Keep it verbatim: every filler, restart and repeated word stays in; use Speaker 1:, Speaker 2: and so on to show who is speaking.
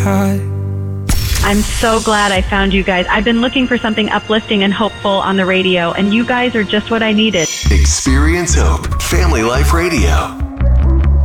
Speaker 1: I'm so glad I found you guys. I've been looking for something uplifting and hopeful on the radio, and you guys are just what I needed.
Speaker 2: Experience Hope, Family Life Radio.